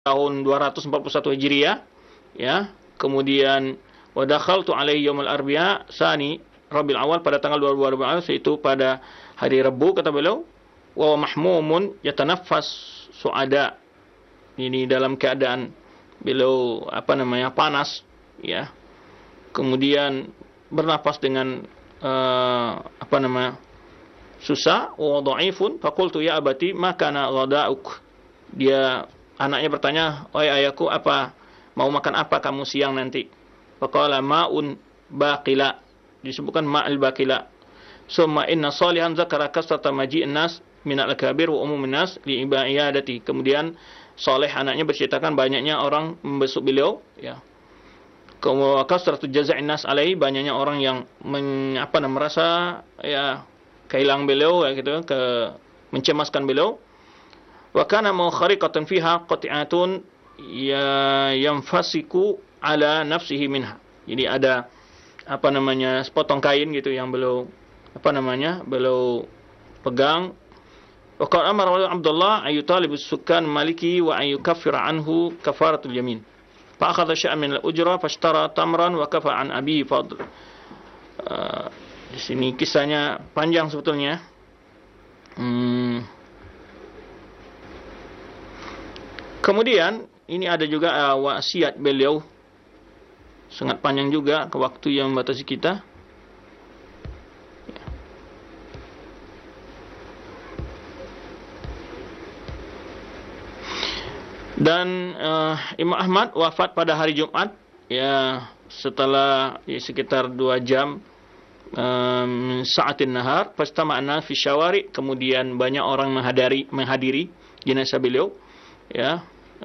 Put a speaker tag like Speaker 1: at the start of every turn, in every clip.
Speaker 1: tahun 241 Hijriah, ya. Kemudian wa dakhaltu alaihi yaumul arbi'a sani Rabiul Awal, pada tanggal 22 Rabiul Awal, yaitu pada hari Rabu, kata beliau, wa mahmumun yatanaffas suada. Ini dalam keadaan beliau panas, ya. Kemudian bernafas dengan susah. Wa dha'ifun faqultu ya abati ma kana ghada'uk. Dia, anaknya bertanya, "Wahai ayahku, mau makan apa kamu siang nanti?" Faqala ma'un baqila. Disebutkan ma'al baqila. Summa inna salihan zakara kasrata maji'in nas min al-kabir wa umumin nas li ibadati. Kemudian Saleh anaknya berceritakan banyaknya orang membesuk beliau, ya. Kemudian kasratu jaza'in nas alaihi, banyaknya orang yang merasa, ya, kehilangan beliau, ya, gitu, mencemaskan beliau. Wa kana mukhariqatan fiha qati'atun ya yanfasiku ala nafsihi minha. Jadi ada sepotong kain gitu yang beliau beliau pegang. Wa qala amara Abdullah ayu talibus sukan maliki wa ayu kaffira anhu kafaratul yamin. Fa akhadha syai'an min al-ujra fashtara tamran wa kafa an abi fadl. Di sini kisahnya panjang sebetulnya. Kemudian ini ada juga wasiat beliau, sangat panjang juga, ke waktu yang membatasi kita. Dan Imam Ahmad wafat pada hari Jumat, ya, setelah sekitar 2 jam sa'atin nahar, fastama'na fi syawari, kemudian banyak orang menghadiri jenazah beliau, ya.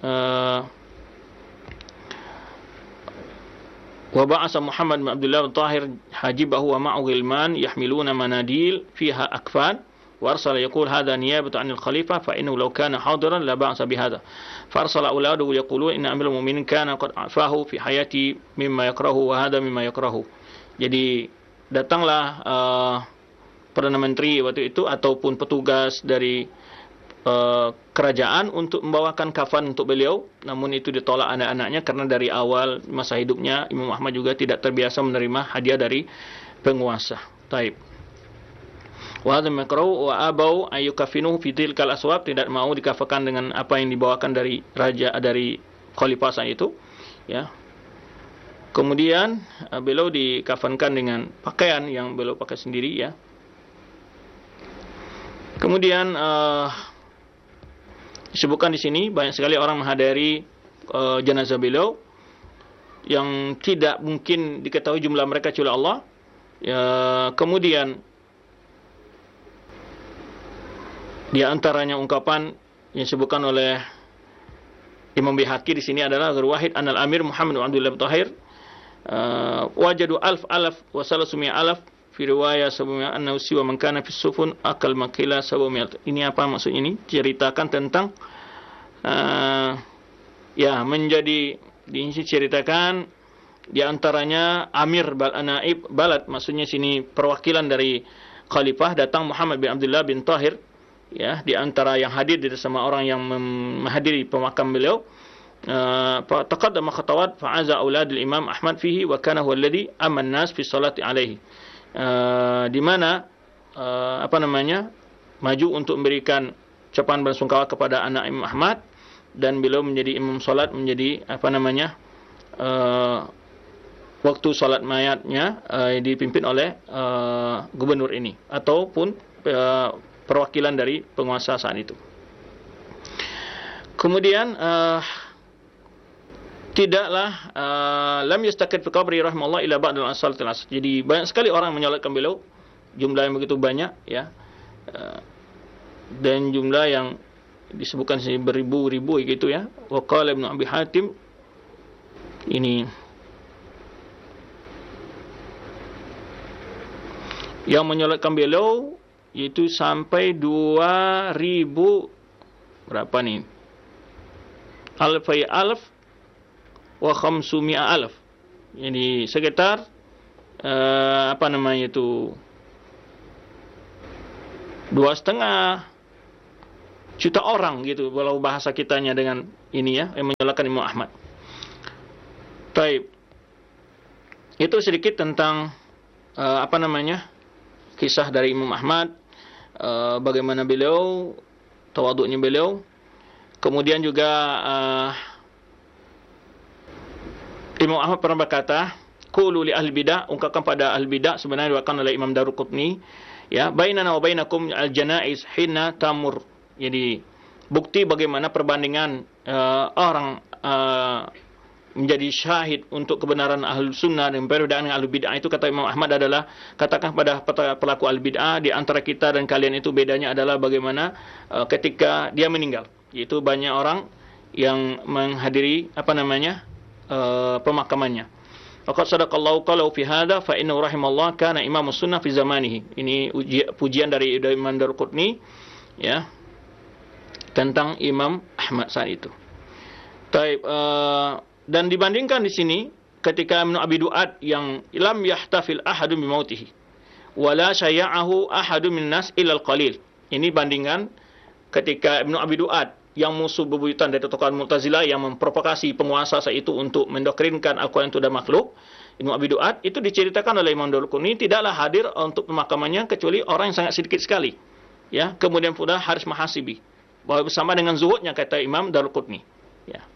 Speaker 1: Wa ba'asa Muhammad bin Abdullah bin Tahir hajibahu wa ma'ahu ghilman yahmiluna manadil fiha akfan wa arsala yaqul hadha niyabatu 'anil khalifah fa innahu law kana hadiran la ba'sa bihadha fa arsala auladuhu yaqulun inna amirul mu'minin kana qad afahu fi hayati mimma yakrahu wa hadha mimma yakrahu. Jadi datanglah Perdana Menteri waktu itu ataupun petugas dari kerajaan untuk membawakan kafan untuk beliau, namun itu ditolak anak-anaknya karena dari awal masa hidupnya Imam Ahmad juga tidak terbiasa menerima hadiah dari penguasa. Taib. Wa hadha makrahu wa abau ayyukafinuhu fi tilkal aswab, tidak mau dikafakan dengan apa yang dibawakan dari raja, dari khalifah saat itu, ya. Kemudian beliau dikafankan dengan pakaian yang beliau pakai sendiri, ya. Kemudian disebutkan di sini banyak sekali orang menghadiri jenazah beliau yang tidak mungkin diketahui jumlah mereka kecuali Allah. Ya, kemudian di antaranya ungkapan yang disebutkan oleh Imam Bihaqi di sini adalah Wahid anal Amir Muhammad bin Abdullah bin Tahir wajadu alf wa salasumia alaf fi riwayah sebelumnya annahu siwa man kana fi sufun akal makila sabumiyat. Ini apa maksudnya ini? Ceritakan tentang diceritakan di antaranya Amir Naib Balad, maksudnya sini perwakilan dari khalifah, datang Muhammad bin Abdullah bin Tahir, ya, di antara yang hadir bersama orang yang menghadiri pemakam beliau. Taqaddama khatawat fa'aza auladul Imam Ahmad fihi wa kana huwa alladhi aman nas fi salati alaihi. Di mana maju untuk memberikan ucapan bersungkawa kepada anak Imam Ahmad, dan beliau menjadi imam salat, menjadi waktu salat mayatnya dipimpin oleh gubernur ini ataupun perwakilan dari penguasa saat itu. Kemudian tidaklah lam yastaqid fi qabri rahimahullah ila ba'd al-asalatil asr. Jadi banyak sekali orang menyolatkan beliau, jumlah yang begitu banyak, ya, dan jumlah yang disebutkan sini beribu-ribu gitu, ya. Wa qala Ibnu Abi Hatim, ini yang menyolatkan beliau yaitu sampai 2000 berapa nih? Alfai alf wa khamsumia alf. Jadi sekitar 2,5 juta orang gitu kalau bahasa kitanya dengan ini ya, yang menyalahkan Imam Ahmad. Baik. Itu sedikit tentang kisah dari Imam Ahmad, bagaimana beliau, tawaduknya beliau. Kemudian juga Imam Ahmad pernah berkata, qulu li ahli bidah, ungkapkan pada ahli bidah, sebenarnya diwakilkan oleh Imam Daruqutni, ya, bainana wa bainakum al-janaiz hina tamur. Jadi bukti bagaimana perbandingan orang menjadi syahid untuk kebenaran ahli sunnah dan perbedaan dengan ahli bid'ah itu, kata Imam Ahmad adalah, katakan pada pelaku ahli bid'ah, di antara kita dan kalian itu bedanya adalah bagaimana ketika dia meninggal, yaitu banyak orang yang menghadiri pemakamannya. Faqad sadaqallahu qalahu fi hadha fa innahu rahimallahu kana imamus sunnah fi zamanihi. Ini pujian dari Imam Daruqutni, ya, tentang Imam Ahmad saat itu. Taib, dan dibandingkan di sini ketika Ibnu Abi Du'ad yang lam yahtafil ahadun bi mautihi wala syaya'ahu ahadun min nas illa al-qalil. Ini bandingan ketika Ibnu Abi Du'ad yang musuh bebuyutan dari tokoh Mu'tazilah yang memprovokasi penguasa saat itu untuk mendoktrinkan Al-Quran itu adalah makhluk. Ibnu Abi Du'ad itu diceritakan oleh Imam Daruqutni tidaklah hadir untuk pemakamannya kecuali orang yang sangat sedikit sekali. Ya, kemudian pula Haris Mahasibi. Bahwa bersama dengan zuhudnya, kata Imam Daruqutni. Ya.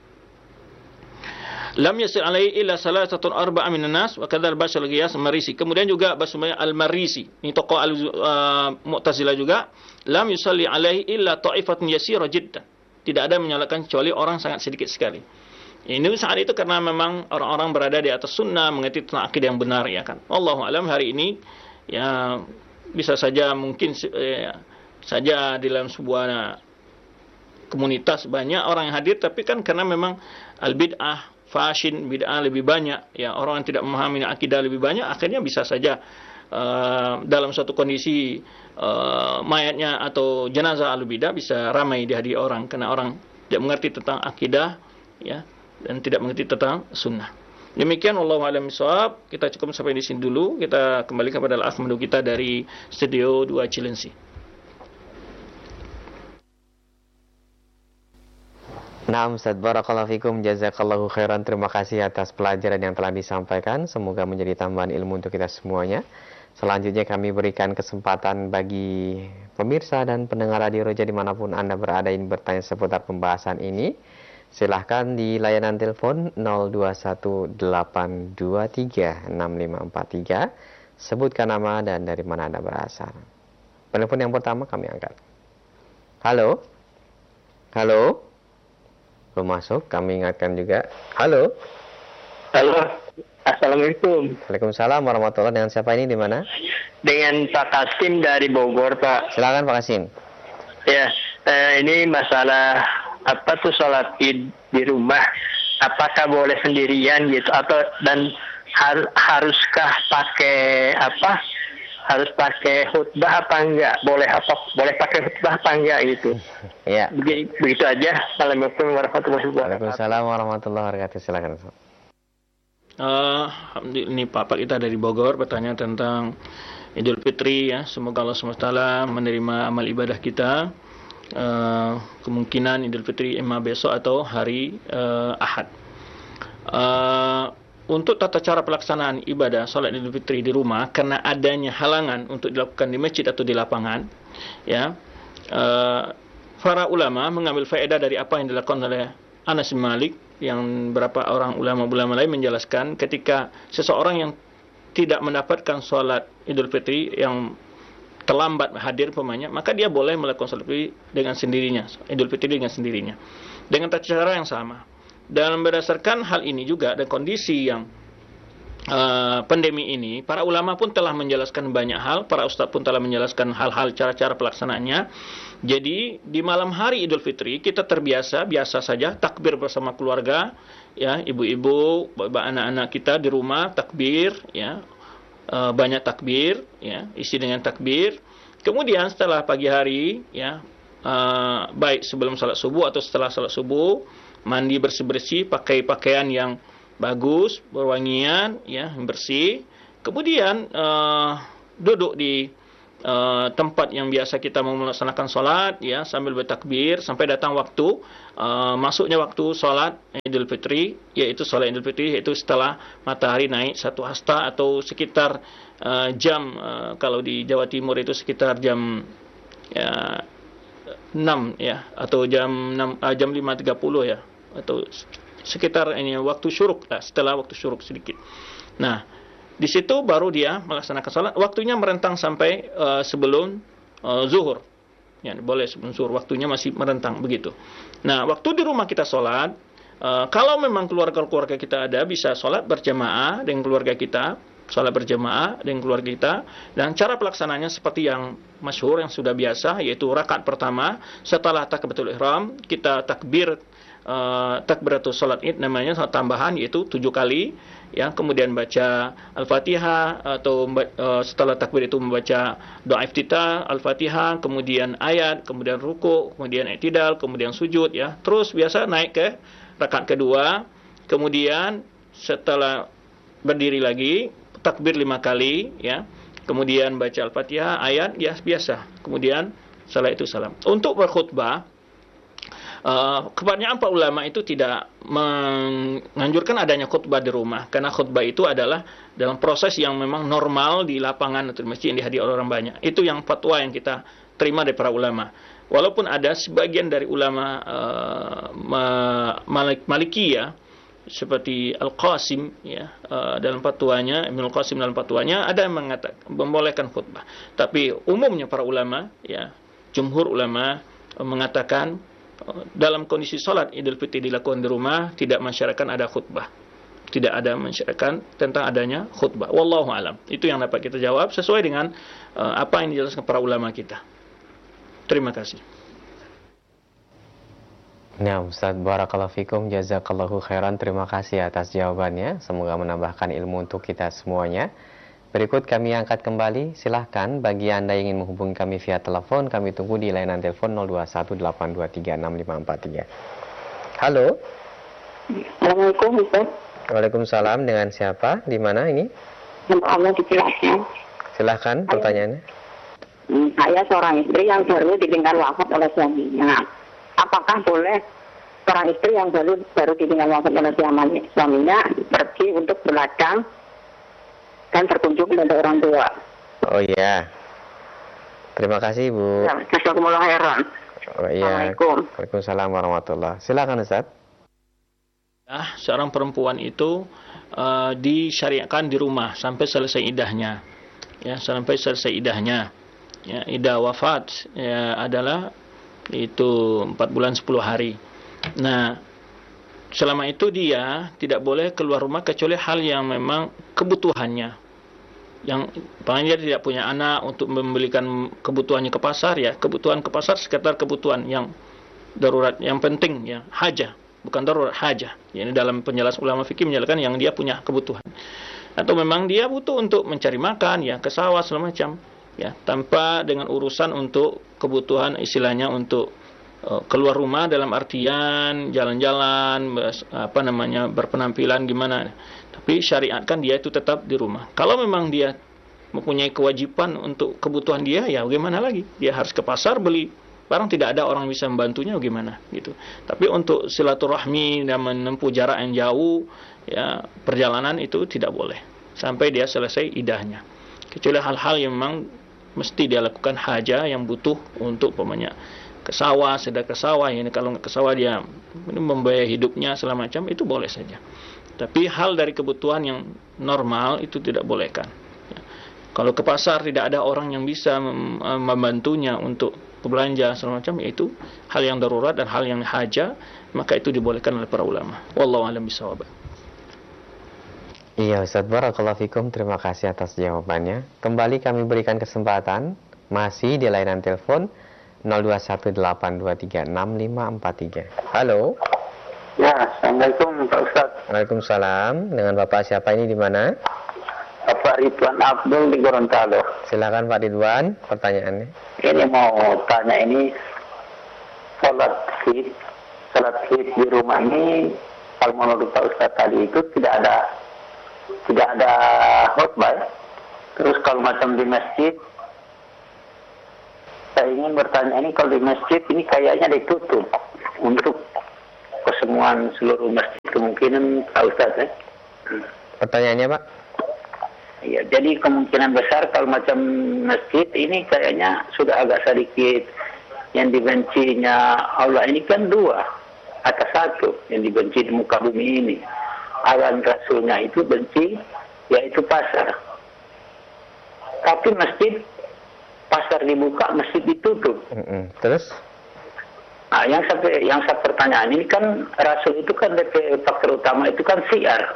Speaker 1: Lam yasir alaihi illa salasatun arba'a minan nas wa kadzal Bashar al-Ghiyas Marisi. Kemudian juga Basmaya al-Marisi, ini tokoh Mu'tazilah juga, lam yusalli alaihi illa ta'ifatun yasira jiddan. Tidak ada menyalahkan kecuali orang sangat sedikit sekali. Ini saat itu karena memang orang-orang berada di atas sunnah, mengerti tentang akidah yang benar, ya kan. Wallahu alam, hari ini ya bisa saja mungkin saja di dalam sebuah komunitas banyak orang yang hadir, tapi kan karena memang al-bid'ah fashin, bid'ah lebih banyak, ya, orang yang tidak memahami akidah lebih banyak, akhirnya bisa saja dalam suatu kondisi mayatnya atau jenazah al-bid'ah bisa ramai dihadiri orang karena orang tidak mengerti tentang akidah, ya, dan tidak mengerti tentang sunnah. Demikian, wallahu a'lam bishawab. Kita cukup sampai di sini dulu. Kita kembali kepada al-asmadu kita dari studio 2 Cilengsi.
Speaker 2: Naam, Ustaz, barakallahu fikum, jazakallahu khairan. Terima kasih atas pelajaran yang telah disampaikan. Semoga menjadi tambahan ilmu untuk kita semuanya. Selanjutnya kami berikan kesempatan bagi pemirsa dan pendengar Radio Roja dimanapun Anda berada yang bertanya seputar pembahasan ini. Silahkan di layanan telepon 0218236543. Sebutkan nama dan dari mana Anda berasal. Telepon yang pertama kami angkat. Halo? Halo? Belum masuk, kami ingatkan juga. Halo.
Speaker 3: Halo. Assalamualaikum.
Speaker 2: Waalaikumsalam warahmatullahi. Dengan siapa ini, di mana?
Speaker 3: Dengan Pak Kasim dari Bogor, Pak.
Speaker 2: Silakan Pak Kasim.
Speaker 3: Ya, ini masalah apa tuh sholat id di rumah. Apakah boleh sendirian gitu atau dan haruskah pakai apa? Harus pakai khutbah apa enggak? Boleh pakai khutbah apa enggak gitu?
Speaker 2: Ya.
Speaker 3: Begitu aja. Assalamualaikum warahmatullahi wabarakatuh.
Speaker 2: Waalaikumsalam warahmatullahi wabarakatuh. Silakan.
Speaker 1: Alhamdulillah, ini Pak kita dari Bogor bertanya tentang Idul Fitri, ya. Semoga Allah SWT menerima amal ibadah kita. Kemungkinan Idul Fitri emang besok atau hari Ahad. Untuk tata cara pelaksanaan ibadah salat Idul Fitri di rumah karena adanya halangan untuk dilakukan di masjid atau di lapangan, ya, para ulama mengambil faedah dari apa yang dilakukan oleh Anas bin Malik, yang beberapa orang ulama-ulama lain menjelaskan ketika seseorang yang tidak mendapatkan salat Idul Fitri yang terlambat hadir pemanya, maka dia boleh melakukan salat dengan sendirinya, Idul Fitri dengan sendirinya, dengan tata cara yang sama. Dan berdasarkan hal ini juga dan kondisi yang pandemi ini, para ulama pun telah menjelaskan banyak hal, para ustaz pun telah menjelaskan hal-hal cara-cara pelaksanaannya. Jadi di malam hari Idul Fitri kita biasa saja takbir bersama keluarga, ya, ibu-ibu, anak-anak kita di rumah takbir, ya, banyak takbir, ya, isi dengan takbir. Kemudian setelah pagi hari, ya, baik sebelum salat subuh atau setelah salat subuh, mandi bersih-bersih, pakai pakaian yang bagus, berwangian, ya, bersih. Kemudian duduk di tempat yang biasa kita mau melaksanakan solat, ya, sambil bertakbir sampai datang waktu masuknya waktu solat Idul Fitri, yaitu solat Idul Fitri, yaitu setelah matahari naik 1 hasta atau sekitar jam kalau di Jawa Timur itu sekitar jam 6 ya, atau jam 5.30 ya, atau sekitar ini waktu syuruk lah, setelah waktu syuruk sedikit. Nah, di situ baru dia melaksanakan salat. Waktunya merentang sampai sebelum zuhur. Ya, boleh sebelum zuhur, waktunya masih merentang begitu. Nah, waktu di rumah kita salat, kalau memang keluarga kita ada, bisa salat berjamaah dengan keluarga kita, salat berjamaah dengan keluarga kita, dan cara pelaksananya seperti yang masyhur, yang sudah biasa, yaitu rakaat pertama setelah takbiratul ihram kita takbir, takbiratul salat id namanya, salat tambahan, yaitu 7 kali, ya, kemudian baca Al-Fatihah, atau setelah takbir itu membaca doa iftitah, Al-Fatihah, kemudian ayat, kemudian ruku, kemudian i'tidal, kemudian sujud, ya. Terus biasa naik ke rakaat kedua, kemudian setelah berdiri lagi takbir 5 kali, ya. Kemudian baca Al-Fatihah, ayat, ya, biasa. Kemudian setelah itu salam. Untuk berkhutbah, kebanyakan para ulama itu tidak menganjurkan adanya khutbah di rumah, karena khutbah itu adalah dalam proses yang memang normal di lapangan atau di masjid yang dihadiri oleh orang banyak. Itu yang fatwa yang kita terima dari para ulama. Walaupun ada sebagian dari ulama Malikiyah seperti Al-Qasim, ya, dalam fatwanya, Ibnu Al-Qasim dalam fatwanya ada yang mengatakan membolehkan khutbah. Tapi umumnya para ulama, ya, jumhur ulama mengatakan dalam kondisi salat Idul Fitri dilakukan di rumah, tidak mensyaratkan ada khutbah. Tidak ada mensyaratkan tentang adanya khutbah. Wallahu alam. Itu yang dapat kita jawab sesuai dengan apa yang dijelaskan para ulama kita. Terima kasih.
Speaker 2: Nah, Ustaz, barakallahu fikum, jazakallahu khairan. Terima kasih atas jawabannya. Semoga menambahkan ilmu untuk kita semuanya. Berikut kami angkat kembali. Silahkan bagi Anda yang ingin menghubungi kami via telepon, kami tunggu di layanan telepon 0218236543. Halo.
Speaker 4: Assalamualaikum, Ustaz.
Speaker 2: Waalaikumsalam. Dengan siapa? Di mana ini?
Speaker 4: Nama Allah dijelaskan.
Speaker 2: Silahkan pertanyaannya.
Speaker 4: Saya seorang istri yang baru ditinggal wafat oleh suaminya. Apakah boleh seorang istri yang baru ditinggal wafat oleh suaminya pergi untuk berladang dan berkunjung kepada orang tua?
Speaker 2: Oh iya. Terima kasih, Bu.
Speaker 4: Ya, jazakumullah khairan.
Speaker 2: Oh iya.
Speaker 4: Assalamualaikum.
Speaker 2: Waalaikumsalam warahmatullahi. Silakan, Ustaz.
Speaker 1: Seorang perempuan itu disyariatkan di rumah sampai selesai idahnya. Ya, sampai selesai idahnya. Ya, idah wafat ya, adalah itu 4 bulan 10 hari. Nah, selama itu dia tidak boleh keluar rumah kecuali hal yang memang kebutuhannya. Yang paling dia tidak punya anak untuk membelikan kebutuhannya ke pasar, ya. Kebutuhan ke pasar sekitar kebutuhan yang darurat, yang penting, ya, hajah, bukan darurat, hajah. Ini dalam penjelasan ulama fikih menjelaskan yang dia punya kebutuhan. Atau memang dia butuh untuk mencari makan, ya, ke sawah segala macam, ya, tanpa dengan urusan untuk kebutuhan istilahnya untuk keluar rumah dalam artian jalan-jalan, berpenampilan gimana. Tapi syariatkan dia itu tetap di rumah. Kalau memang dia mempunyai kewajiban untuk kebutuhan dia, ya bagaimana lagi? Dia harus ke pasar beli barang, tidak ada orang bisa membantunya, bagaimana gitu. Tapi untuk silaturahmi dan menempuh jarak yang jauh, ya, perjalanan itu tidak boleh sampai dia selesai idahnya. Kecuali hal-hal yang memang mesti dia lakukan hajah yang butuh untuk pemanya ke sawah, sedang ke sawah, ini kalau nggak ke sawah dia membayar hidupnya segala macam, itu boleh saja. Tapi hal dari kebutuhan yang normal itu tidak bolehkan. Ya. Kalau ke pasar tidak ada orang yang bisa membantunya untuk belanja segala macam, yaitu hal yang darurat dan hal yang hajah, maka itu dibolehkan oleh para ulama. Wallahu a'lam bishawab.
Speaker 2: Iya, Ustaz, barakallahu fikum. Terima kasih atas jawabannya. Kembali kami berikan kesempatan masih di layanan telepon 0218236543. Halo.
Speaker 3: Ya, Assalamualaikum Pak Ustaz.
Speaker 2: Waalaikumsalam. Dengan Bapak siapa ini, di mana?
Speaker 3: Pak Ridwan Abdul di Gorontalo.
Speaker 2: Silakan Pak Ridwan, pertanyaannya.
Speaker 3: Ini mau tanya, ini salat id di rumah ini, kalau menurut Pak Ustaz tadi itu tidak ada khutbah. Terus kalau macam di masjid
Speaker 5: saya ingin bertanya ini, kalau di masjid ini kayaknya ditutup untuk kesemuan seluruh masjid, kemungkinan Pak Ustaz ya.
Speaker 2: Pertanyaannya Pak?
Speaker 5: Ya, jadi kemungkinan besar kalau macam masjid ini kayaknya sudah agak sedikit yang dibencinya Allah ini kan dua atas satu yang dibenci di muka bumi ini. Allah dan Rasulnya itu benci, yaitu pasar. Tapi masjid, pasar dibuka, masjid ditutup.
Speaker 2: Terus?
Speaker 5: Nah, yang saya pertanyaan ini kan Rasul itu kan DP faktor utama itu kan syiar.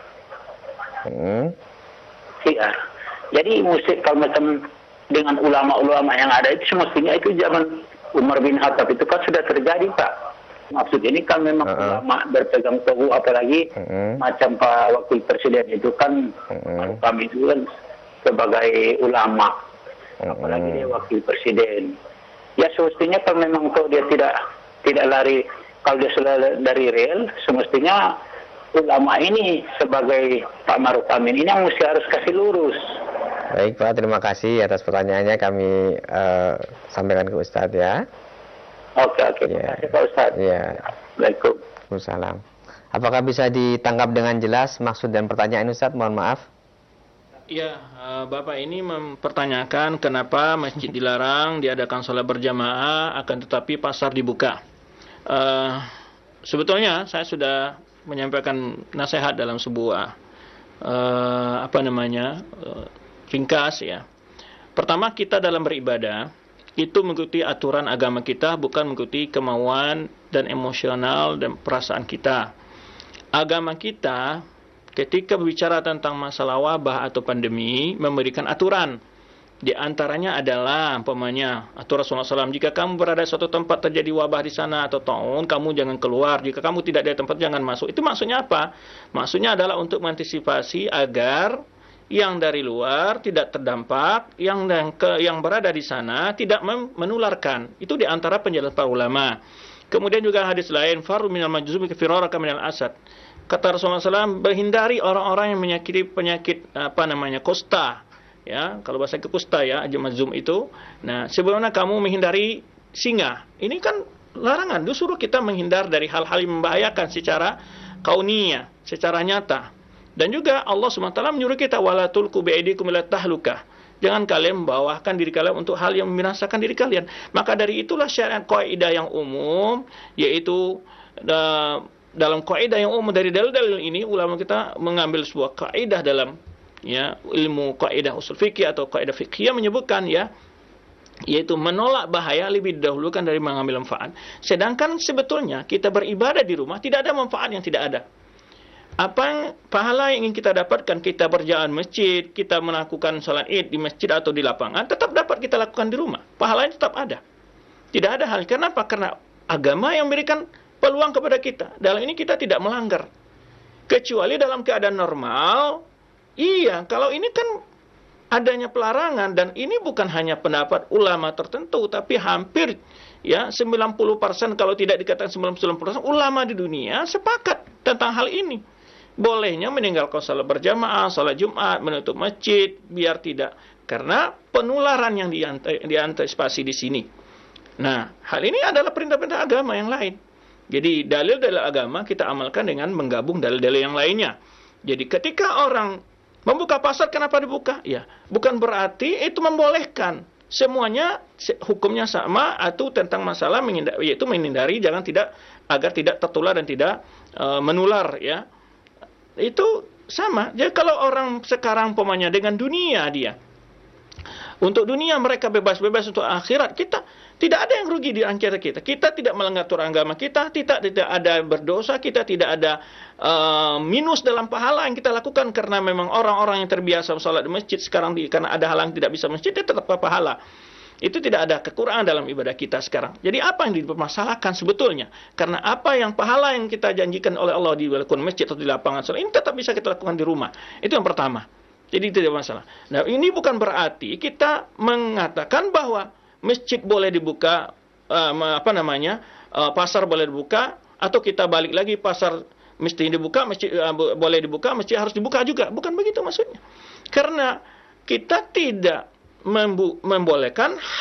Speaker 5: Syiar. Jadi musik kalau macam dengan ulama-ulama yang ada itu semestinya itu zaman Umar bin Khattab itu kan sudah terjadi Pak. Maksud ini kan memang ulama berpegang teguh, apalagi macam Pak Wakil Presiden itu kan kami itu kan sebagai ulama, apalagi dia Wakil Presiden. Ya semestinya kalau memang dia tidak lari, kalau dia sudah dari real, semestinya ulama ini sebagai Pak Maruf Amin ini yang mesti harus kasih lurus.
Speaker 2: Baik Pak, terima kasih atas pertanyaannya, kami sampaikan ke Ustadz ya.
Speaker 5: Oke, terima kasih Pak Ustadz.
Speaker 2: Ya.
Speaker 5: Waalaikumsalam.
Speaker 2: Apakah bisa ditangkap dengan jelas maksud dan pertanyaan Ustadz? Mohon maaf.
Speaker 1: Ya, Bapak ini mempertanyakan kenapa masjid dilarang diadakan sholat berjamaah, akan tetapi pasar dibuka. Sebetulnya saya sudah menyampaikan nasihat dalam sebuah ringkas ya. Pertama, kita dalam beribadah itu mengikuti aturan agama kita, bukan mengikuti kemauan dan emosional dan perasaan kita. Agama kita ketika berbicara tentang masalah wabah atau pandemi memberikan aturan. Di antaranya adalah umpamanya aturan Rasulullah SAW, jika kamu berada di suatu tempat terjadi wabah di sana atau taun, kamu jangan keluar. Jika kamu tidak ada tempat, jangan masuk. Itu maksudnya apa? Maksudnya adalah untuk mengantisipasi agar yang dari luar tidak terdampak, yang berada di sana tidak menularkan. Itu di antara penjelasan para ulama. Kemudian juga hadis lain, faru minal majzumi kafiraraka minal asad. Kata Rasulullah SAW, berhindari orang-orang yang menyakiti penyakit kusta. Ya, kalau bahasa kusta ya, majzum itu. Nah, sebelumnya kamu menghindari singa. Ini kan larangan. Disuruh kita menghindar dari hal-hal yang membahayakan secara kauniyah, secara nyata. Dan juga Allah SWT menyuruh kita wala tulqu biaidikum ila tahlukah. Jangan kalian membawakan diri kalian untuk hal yang membinasakan diri kalian. Maka dari itulah syariat kaidah yang umum, yaitu dalam kaidah yang umum dari dalil-dalil ini ulama kita mengambil sebuah kaidah dalam ilmu kaidah usul fikih atau kaidah fikih menyebutkan yaitu menolak bahaya lebih didahulukan dari mengambil manfaat. Sedangkan sebetulnya kita beribadah di rumah tidak ada manfaat yang tidak ada. Apa pahala yang ingin kita dapatkan, kita berjalan masjid, kita melakukan salat Id di masjid atau di lapangan, tetap dapat kita lakukan di rumah. Pahalanya tetap ada. Tidak ada hal. Kenapa? Karena agama yang memberikan peluang kepada kita. Dalam ini kita tidak melanggar. Kecuali dalam keadaan normal, iya, kalau ini kan adanya pelarangan, dan ini bukan hanya pendapat ulama tertentu, tapi hampir 90%, kalau tidak dikatakan 99% ulama di dunia sepakat tentang hal ini. Bolehnya meninggalkan salat berjamaah, salat Jumat, menutup masjid, biar tidak. Karena penularan yang diantisipasi di sini. Nah, hal ini adalah perintah-perintah agama yang lain. Jadi dalil-dalil agama kita amalkan dengan menggabung dalil-dalil yang lainnya. Jadi ketika orang membuka pasar, kenapa dibuka? Ya, bukan berarti itu membolehkan. Semuanya hukumnya sama atau tentang masalah yaitu menghindari agar tidak tertular dan tidak menular ya. Itu sama. Jadi kalau orang sekarang umpamanya dengan dunia dia, untuk dunia mereka bebas-bebas, untuk akhirat kita tidak ada yang rugi di akhirat kita. Kita tidak melanggar aturan agama kita, tidak ada berdosa, kita tidak ada minus dalam pahala yang kita lakukan, karena memang orang-orang yang terbiasa sholat di masjid sekarang karena ada halang tidak bisa masjid, dia tetap pahala. Itu tidak ada kekurangan dalam ibadah kita sekarang. Jadi apa yang dipermasalahkan sebetulnya? Karena apa yang pahala yang kita janjikan oleh Allah di lakukan masjid atau di lapangan sholat, ini tetap bisa kita lakukan di rumah. Itu yang pertama. Jadi tidak masalah. Nah, ini bukan berarti kita mengatakan bahwa masjid boleh dibuka, pasar boleh dibuka, atau kita balik lagi pasar mesti dibuka, masjid boleh dibuka, masjid harus dibuka juga. Bukan begitu maksudnya. Karena kita tidak membolehkan hal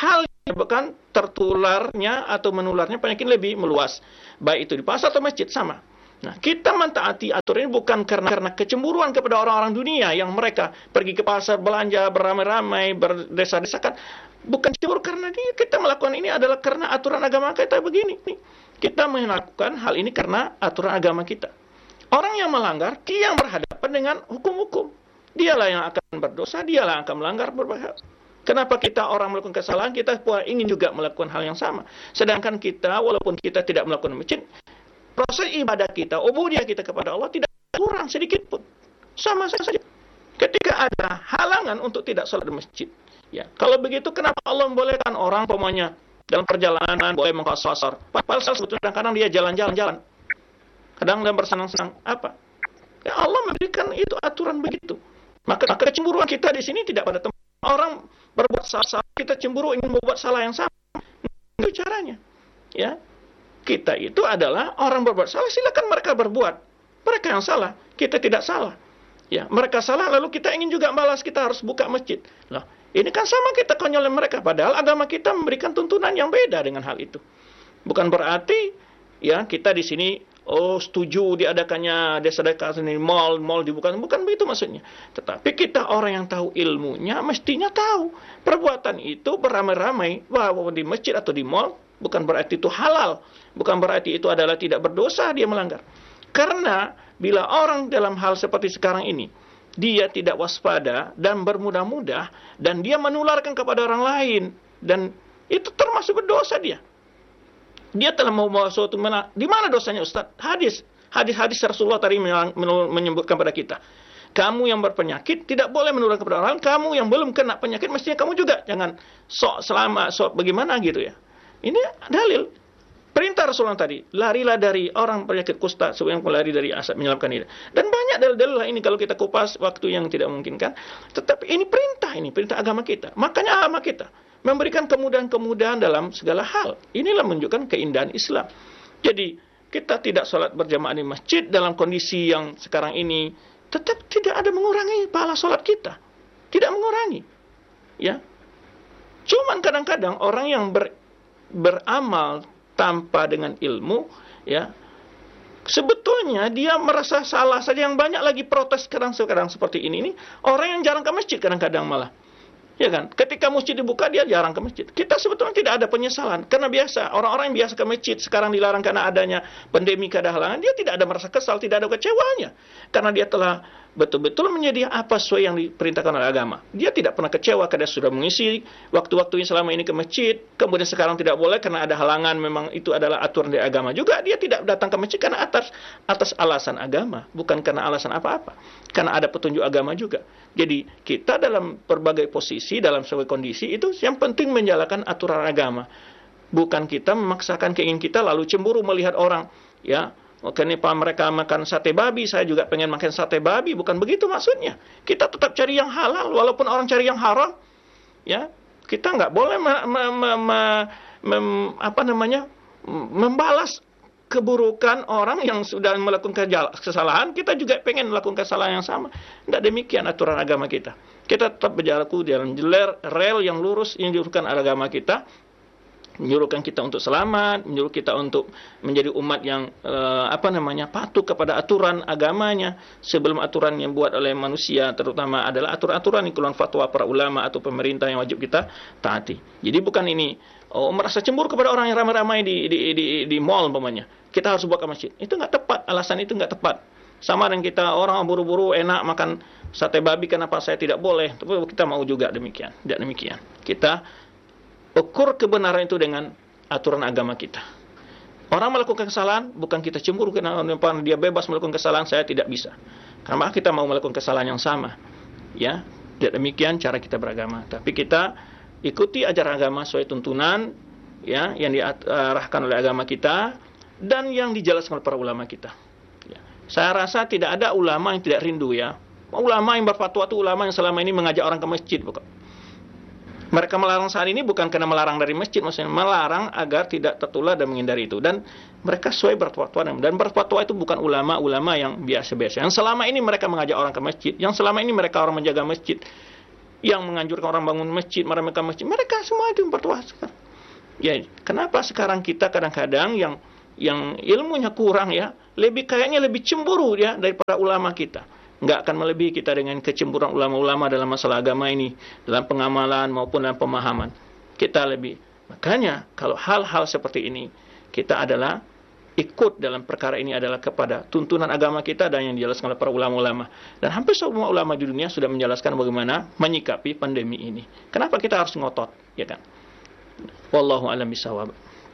Speaker 1: bahkan tertularnya atau menularnya penyakit lebih meluas. Baik itu di pasar atau masjid, sama. Nah, kita mentaati aturan ini bukan karena kecemburuan kepada orang-orang dunia yang mereka pergi ke pasar belanja beramai-ramai, berdesa-desakan. Bukan cemburu karena dia, kita melakukan ini adalah karena aturan agama kita begini. Kita melakukan hal ini karena aturan agama kita. Orang yang melanggar, dia yang berhadapan dengan hukum-hukum. Dialah yang akan berdosa, dialah yang akan melanggar berbahaya. Kenapa kita orang melakukan kesalahan, kita ingin juga melakukan hal yang sama. Sedangkan kita, walaupun kita tidak melakukan masjid, proses ibadah kita, ubudiyah kita kepada Allah tidak kurang sedikit pun. Sama saja. Ketika ada halangan untuk tidak sholat di masjid. Ya, kalau begitu kenapa Allah membolehkan orang pokoknya dalam perjalanan boleh mengkosor? Padahal sebetulnya kadang dia jalan-jalan. Kadang dia bersenang-senang. Apa? Ya Allah memberikan itu aturan begitu. Maka kecemburuan kita di sini tidak pada tempat. Orang berbuat salah, kita cemburu ingin membuat salah yang sama. Itu caranya. Ya. Kita itu adalah orang berbuat salah, silakan mereka berbuat. Mereka yang salah, kita tidak salah. Ya, mereka salah lalu kita ingin juga balas, kita harus buka masjid. Loh, ini kan sama kita konyolin mereka, padahal agama kita memberikan tuntunan yang beda dengan hal itu. Bukan berarti ya kita di sini setuju diadakannya desa-desa ini mall dibuka, bukan begitu maksudnya. Tetapi kita orang yang tahu ilmunya mestinya tahu perbuatan itu beramai-ramai bahwa di masjid atau di mall bukan berarti itu halal, bukan berarti itu adalah tidak berdosa dia melanggar. Karena bila orang dalam hal seperti sekarang ini dia tidak waspada dan bermudah-mudah dan dia menularkan kepada orang lain dan itu termasuk berdosa dia. Dia telah membawa suatu di mana dosanya Ustaz? Hadis Rasulullah tadi menyebutkan pada kita. Kamu yang berpenyakit tidak boleh menularkan kepada orang. Kamu yang belum kena penyakit mestinya kamu juga jangan bagaimana gitu ya. Ini dalil perintah Rasulullah tadi. Larilah dari orang penyakit kusta sebelum lari dari asap menyelapkan ini. Dan banyak dalil-dalil ini kalau kita kupas waktu yang tidak memungkinkan. Tetapi ini perintah agama kita. Makanya agama kita memberikan kemudahan-kemudahan dalam segala hal. Inilah menunjukkan keindahan Islam. Jadi, kita tidak sholat berjamaah di masjid dalam kondisi yang sekarang ini, tetap tidak ada mengurangi pahala sholat kita. Tidak mengurangi. Ya. Cuman kadang-kadang orang yang beramal tanpa dengan ilmu, ya, sebetulnya dia merasa salah saja. Yang banyak lagi protes sekarang seperti ini orang yang jarang ke masjid kadang-kadang malah. Ya kan? Ketika masjid dibuka dia jarang ke masjid. Kita sebetulnya tidak ada penyesalan karena biasa orang-orang yang biasa ke masjid sekarang dilarang karena adanya pandemi keadaan halangan, dia tidak ada merasa kesal, tidak ada kecewanya karena dia telah betul-betul menjadi apa sesuai yang diperintahkan oleh agama. Dia tidak pernah kecewa karena sudah mengisi waktu-waktunya selama ini ke masjid, kemudian sekarang tidak boleh karena ada halangan, memang itu adalah aturan dari agama juga. Dia tidak datang ke masjid karena atas alasan agama, bukan karena alasan apa-apa. Karena ada petunjuk agama juga. Jadi kita dalam berbagai posisi, dalam sebuah kondisi itu yang penting menjalankan aturan agama. Bukan kita memaksakan keinginan kita lalu cemburu melihat orang, ya. Kenapa mereka makan sate babi, saya juga pengen makan sate babi, bukan begitu maksudnya. Kita tetap cari yang halal, walaupun orang cari yang haram, ya kita nggak boleh membalas keburukan orang yang sudah melakukan kesalahan. Kita juga pengen melakukan kesalahan yang sama. Tidak demikian aturan agama kita. Kita tetap berjalan dalam rel yang lurus yang diuruskan agama kita. Menyuruhkan kita untuk selamat, menyuruh kita untuk menjadi umat yang patuh kepada aturan agamanya sebelum aturan yang buat oleh manusia, terutama adalah aturan-aturan yang keluar fatwa para ulama atau pemerintah yang wajib kita taati. Jadi bukan ini merasa cemburu kepada orang yang ramai-ramai di mall umpamanya. Kita harus buat ke masjid. Itu nggak tepat, alasan itu nggak tepat. Sama dengan kita orang buru-buru enak makan sate babi, kenapa saya tidak boleh? Tapi kita mau juga demikian. Tidak demikian. Kita ukur kebenaran itu dengan aturan agama kita. Orang melakukan kesalahan, bukan kita cemburu karena dia bebas melakukan kesalahan, saya tidak bisa. Karena kita mau melakukan kesalahan yang sama. Ya, tidak demikian cara kita beragama. Tapi kita ikuti ajaran agama sesuai tuntunan, ya, yang diarahkan oleh agama kita dan yang dijelaskan oleh para ulama kita. Ya. Saya rasa tidak ada ulama yang tidak rindu, ya. Ulama yang berfatwa itu ulama yang selama ini mengajak orang ke masjid, bukan. Mereka melarang saat ini bukan karena melarang dari masjid, maksudnya melarang agar tidak tertular dan menghindari itu. Dan mereka sesuai berfatwa. Dan berfatwa itu bukan ulama-ulama yang biasa-biasa. Yang selama ini mereka mengajak orang ke masjid. Yang selama ini mereka orang menjaga masjid. yang menganjurkan orang bangun masjid, meramaikan masjid, mereka semua itu mempertuaskan. Ya, kenapa sekarang kita kadang-kadang yang ilmunya kurang ya, kayaknya lebih cemburu ya daripada ulama kita. Enggak akan melebihi kita dengan kecemburuan ulama-ulama dalam masalah agama ini, dalam pengamalan maupun dalam pemahaman. Kita lebih. Makanya kalau hal-hal seperti ini, kita adalah ikut dalam perkara ini adalah kepada tuntunan agama kita dan yang dijelaskan oleh para ulama-ulama. Dan hampir semua ulama di dunia sudah menjelaskan bagaimana menyikapi pandemi ini. Kenapa kita harus ngotot, ya kan? Wallahu a'lam bishawab.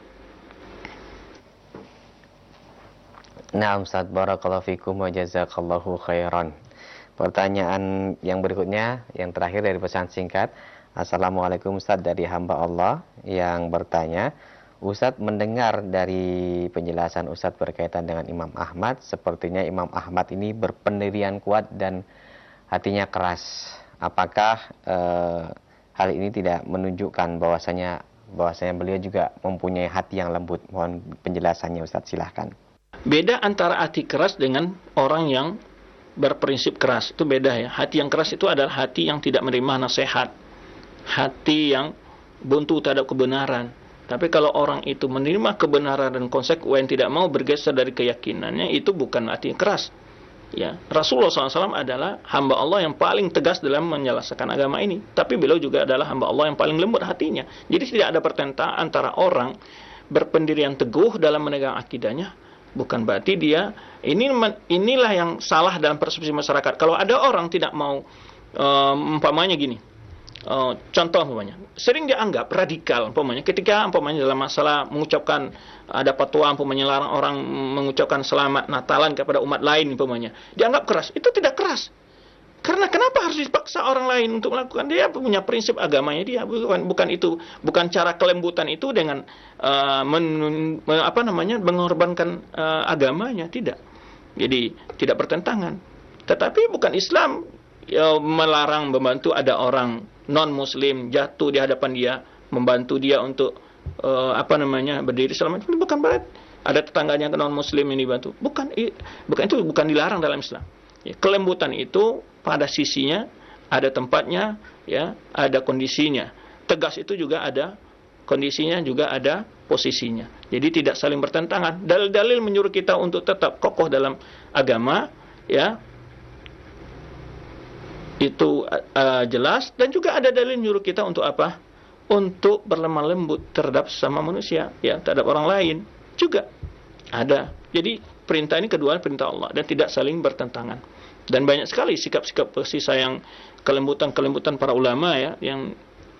Speaker 2: Nah, Ustaz, barakallahu fikum wa jazakallahu khairan. Pertanyaan yang berikutnya, yang terakhir dari pesan singkat. Assalamualaikum Ustaz, dari hamba Allah yang bertanya, Ustaz mendengar dari penjelasan Ustaz berkaitan dengan Imam Ahmad, sepertinya Imam Ahmad ini berpendirian kuat dan hatinya keras. Apakah hal ini tidak menunjukkan bahwasanya beliau juga mempunyai hati yang lembut? Mohon penjelasannya Ustaz, silahkan.
Speaker 1: Beda antara hati keras dengan orang yang berprinsip keras. Itu beda ya. Hati yang keras itu adalah hati yang tidak menerima nasihat. Hati yang buntu terhadap kebenaran. Tapi kalau orang itu menerima kebenaran dan konsekuen, tidak mau bergeser dari keyakinannya, itu bukan hati keras. Ya, Rasulullah SAW adalah hamba Allah yang paling tegas dalam menyelesaikan agama ini. Tapi beliau juga adalah hamba Allah yang paling lembut hatinya. Jadi tidak ada pertentangan antara orang berpendirian teguh dalam menegang akidahnya. Bukan berarti dia, inilah yang salah dalam persepsi masyarakat. Kalau ada orang tidak mau, umpamanya gini, contoh umpamanya, sering dianggap radikal umpamanya ketika umpamanya dalam masalah mengucapkan ada fatwa umpamanya larang orang mengucapkan selamat Natalan kepada umat lain umpamanya, dianggap keras. Itu tidak keras. Karena kenapa harus dipaksa orang lain untuk melakukan? Dia punya prinsip agamanya dia, bukan itu, bukan cara kelembutan itu dengan mengorbankan agamanya, tidak. Jadi tidak bertentangan. Tetapi bukan Islam melarang membantu ada orang non muslim jatuh di hadapan dia, membantu dia untuk berdiri selamat. Bukan berarti ada tetangganya non muslim ini bantu. Bukan itu bukan dilarang dalam Islam. Ya, kelembutan itu pada sisinya, ada tempatnya, ya, ada kondisinya. Tegas itu juga ada kondisinya, juga ada posisinya. Jadi tidak saling bertentangan. Dalil-dalil menyuruh kita untuk tetap kokoh dalam agama, ya, itu jelas. Dan juga ada dalil menyuruh kita untuk apa? Untuk berlemah lembut terhadap sesama manusia, ya, terhadap orang lain juga ada. Jadi perintah ini kedua perintah Allah dan tidak saling bertentangan. Dan banyak sekali sikap-sikap kasih sayang, kelembutan para ulama, ya, yang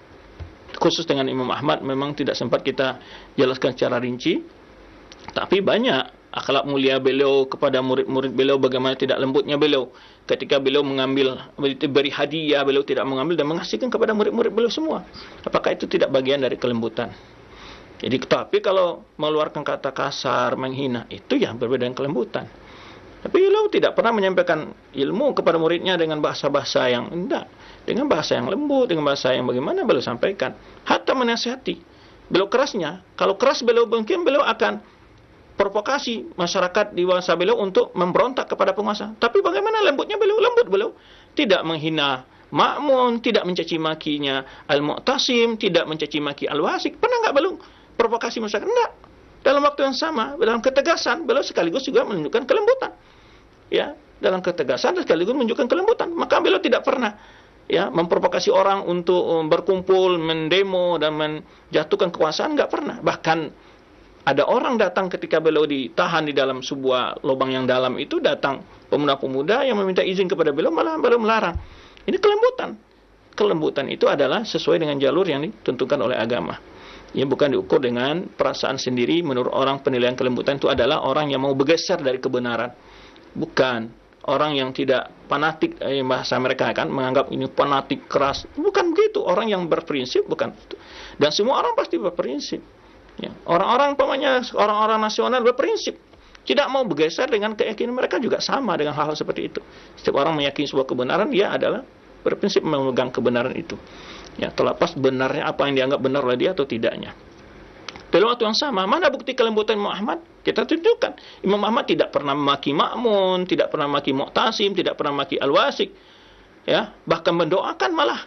Speaker 1: khusus dengan Imam Ahmad memang tidak sempat kita jelaskan secara rinci. Tapi banyak akhlak mulia beliau kepada murid-murid beliau, bagaimana tidak lembutnya beliau ketika beliau mengambil, beri hadiah, beliau tidak mengambil dan mengasihkan kepada murid-murid beliau semua. Apakah itu tidak bagian dari kelembutan? Jadi, tapi kalau mengeluarkan kata kasar, menghina, itu yang berbeda dengan kelembutan. Tapi beliau tidak pernah menyampaikan ilmu kepada muridnya dengan bahasa-bahasa yang indah, dengan bahasa yang lembut, dengan bahasa yang bagaimana beliau sampaikan. Hatta menasihati. Beliau kerasnya, kalau keras beliau mungkin beliau akan provokasi masyarakat di masa beliau untuk memberontak kepada penguasa. Tapi bagaimana lembutnya beliau? Lembut beliau. Tidak menghina Ma'mun, tidak mencaci makinya Al-Mu'tasim, tidak mencaci maki Al-Wasik. Pernah enggak beliau provokasi masyarakat? Enggak. Dalam waktu yang sama, dalam ketegasan, beliau sekaligus juga menunjukkan kelembutan. Ya, dalam ketegasan dan sekaligus menunjukkan kelembutan. Maka beliau tidak pernah, ya, memprovokasi orang untuk berkumpul, mendemo dan menjatuhkan kekuasaan, enggak pernah. Bahkan ada orang datang ketika beliau ditahan di dalam sebuah lubang yang dalam itu, datang pemuda-pemuda yang meminta izin kepada beliau, malah beliau melarang. Ini kelembutan. Kelembutan itu adalah sesuai dengan jalur yang ditentukan oleh agama. Ya, bukan diukur dengan perasaan sendiri. Menurut orang, penilaian kelembutan itu adalah orang yang mau bergeser dari kebenaran. Bukan orang yang tidak fanatik, bahasa mereka kan menganggap ini fanatik keras. Bukan begitu. Orang yang berprinsip bukan itu. Dan semua orang pasti berprinsip. Ya, orang-orang nasional berprinsip, tidak mau bergeser dengan keyakinan mereka juga sama dengan hal-hal seperti itu. Setiap orang meyakini sebuah kebenaran, dia adalah berprinsip memegang kebenaran itu. Ya, terlepas benarnya apa yang dianggap benar oleh dia atau tidaknya. Dalam waktu yang sama, mana bukti kelembutan Imam Ahmad? Kita tunjukkan. Imam Ahmad tidak pernah memaki Ma'mun, tidak pernah memaki Mu'tasim, tidak pernah memaki Al-Wasik. Ya, bahkan mendoakan malah.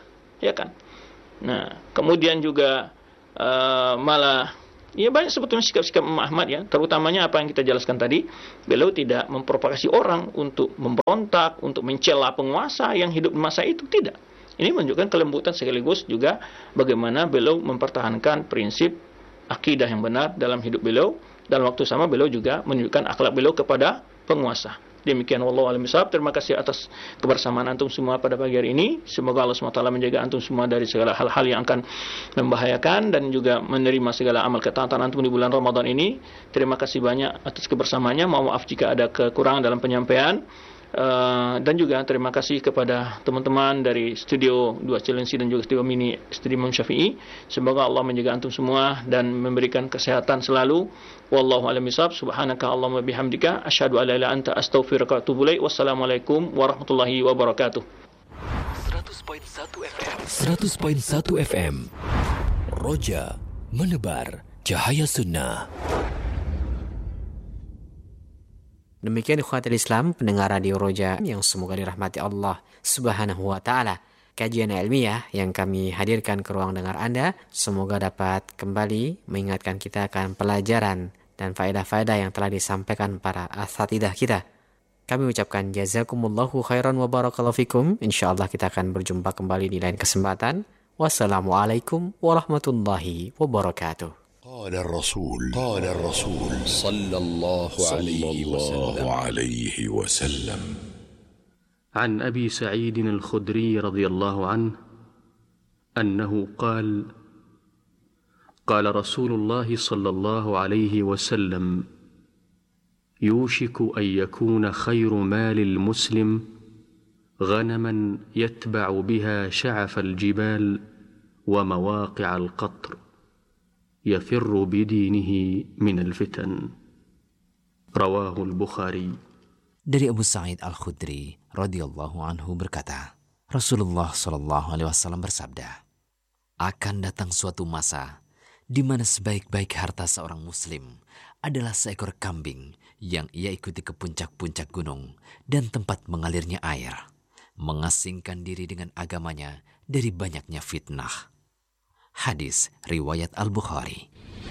Speaker 1: ya kan. Nah, kemudian juga malah ya banyak sebetulnya sikap-sikap Imam Ahmad ya, terutamanya apa yang kita jelaskan tadi, beliau tidak memprovokasi orang untuk memberontak, untuk mencela penguasa yang hidup di masa itu, tidak. Ini menunjukkan kelembutan sekaligus juga bagaimana beliau mempertahankan prinsip akidah yang benar dalam hidup beliau, dan waktu sama beliau juga menunjukkan akhlak beliau kepada penguasa. Demikian wallahu a'lam bishawab. Terima kasih atas kebersamaan antum semua pada pagi hari ini. Semoga Allah SWT menjaga antum semua dari segala hal-hal yang akan membahayakan dan juga menerima segala amal ketaatan antum di bulan Ramadan ini. Terima kasih banyak atas kebersamaannya. Mohon maaf jika ada kekurangan dalam penyampaian. Dan juga terima kasih kepada teman-teman dari Studio 2 Cilengsi dan juga Studio Mini Studio Imam Syafi'i. Semoga Allah menjaga antum semua dan memberikan kesehatan selalu. Wallahu a'lam bishawab. Subhanaka Allahumma bihamdika asyhadu an la ilaha illa anta astaghfiruka wa atubu ilaik. Wassalamualaikum warahmatullahi wabarakatuh.
Speaker 6: 100.1 FM Roja menebar cahaya sunnah.
Speaker 2: Demikian ikhwatul Islam, pendengar Radio Roja yang semoga dirahmati Allah Subhanahu wa taala. Kajian ilmiah yang kami hadirkan ke ruang dengar Anda semoga dapat kembali mengingatkan kita akan pelajaran dan faedah-faedah yang telah disampaikan para asatidzah kita. Kami ucapkan jazakumullahu khairan wa barakallahu fikum. Insyaallah kita akan berjumpa kembali di lain kesempatan. Wassalamualaikum warahmatullahi wabarakatuh.
Speaker 7: قال الرسول صلى الله عليه وسلم
Speaker 8: عن أبي سعيد الخدري رضي الله عنه أنه قال قال رسول الله صلى الله عليه وسلم يوشك أن يكون خير مال المسلم غنما يتبع بها شعف الجبال ومواقع القطر يفر بدينه من الفتن. رواه البخاري.
Speaker 6: Dari Abu Sa'id Al-Khudri radhiyallahu anhu berkata, Rasulullah sallallahu alaihi wasallam bersabda, akan datang suatu masa di mana sebaik-baik harta seorang muslim adalah seekor kambing yang ia ikuti ke puncak-puncak gunung dan tempat mengalirnya air, mengasingkan diri dengan agamanya dari banyaknya fitnah. Hadis riwayat Al-Bukhari.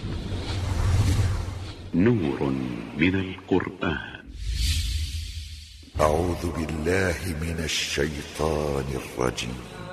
Speaker 7: نور من القرآن.
Speaker 9: أعوذ بالله من الشيطان الرجيم.